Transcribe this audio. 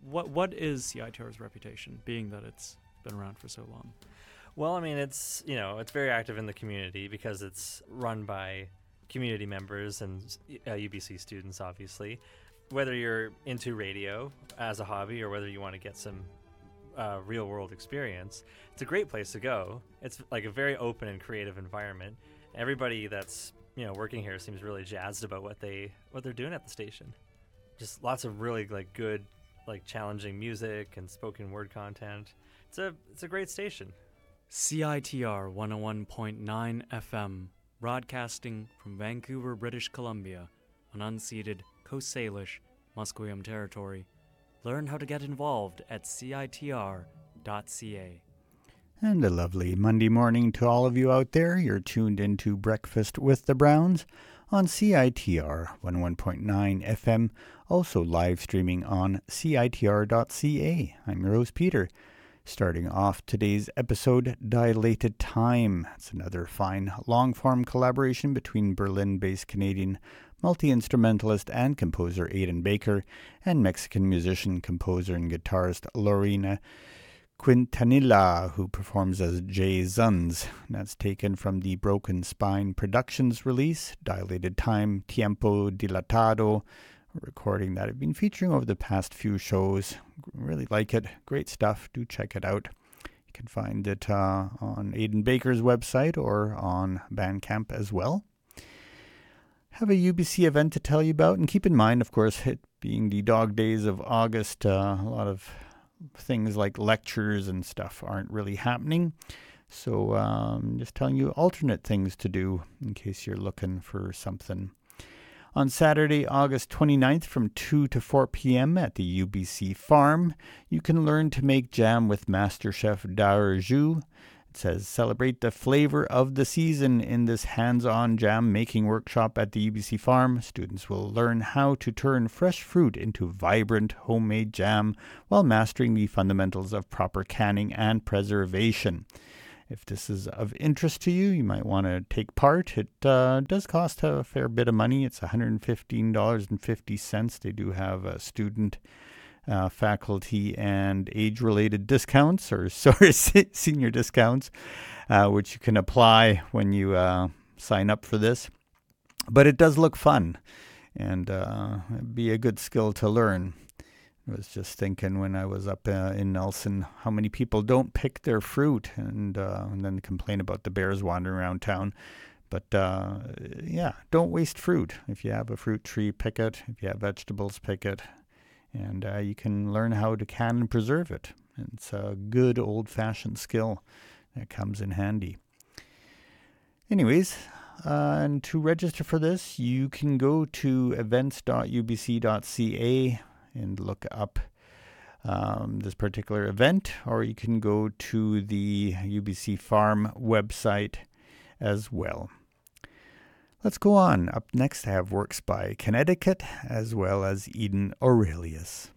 what is CITR's reputation, being that it's been around for so long? Well, I mean, it's very active in the community because it's run by community members and UBC students, obviously. Whether you're into radio as a hobby or whether you want to get some real world experience, it's a great place to go. It's like a very open and creative environment. Everybody that's working here seems really jazzed about what they're doing at the station. Just lots of really good challenging music and spoken word content. It's a great station. CITR 101.9 FM, broadcasting from Vancouver, British Columbia, on unceded Coast Salish, Musqueam territory. Learn how to get involved at CITR.ca. And a lovely Monday morning to all of you out there. You're tuned into Breakfast with the Browns on CITR 101.9 FM, also live streaming on CITR.ca. I'm Rose Peter. Starting off today's episode, Dilated Time. It's another fine long-form collaboration between Berlin-based Canadian multi-instrumentalist and composer Aidan Baker and Mexican musician, composer, and guitarist Lorena Quintanilla, who performs as Jay Zunz. That's taken from the Broken Spine Productions release, Dilated Time, Tiempo Dilatado, a recording that I've been featuring over the past few shows. Really like it. Great stuff. Do check it out. You can find it on Aidan Baker's website or on Bandcamp as well. Have a UBC event to tell you about, and keep in mind, of course, it being the dog days of August, a lot of things like lectures and stuff aren't really happening. So I'm just telling you alternate things to do in case you're looking for something. On Saturday, August 29th from 2 to 4 p.m. at the UBC Farm, you can learn to make jam with Master Chef Daur Zhu. It says, celebrate the flavor of the season in this hands-on jam making workshop at the UBC Farm. Students will learn how to turn fresh fruit into vibrant homemade jam while mastering the fundamentals of proper canning and preservation. If this is of interest to you, you might want to take part. It does cost a fair bit of money. It's $115.50. They do have student, faculty, and age-related discounts, or senior discounts, which you can apply when you sign up for this. But it does look fun, and it'd be a good skill to learn. I was just thinking when I was up in Nelson, how many people don't pick their fruit and then complain about the bears wandering around town. But yeah, don't waste fruit. If you have a fruit tree, pick it. If you have vegetables, pick it. And you can learn how to can and preserve it. And it's a good old-fashioned skill that comes in handy. Anyways, and to register for this, you can go to events.ubc.ca and look up this particular event, or you can go to the UBC Farm website as well. Let's go on. Up next, I have works by Connecticut as well as Eden Aurelius.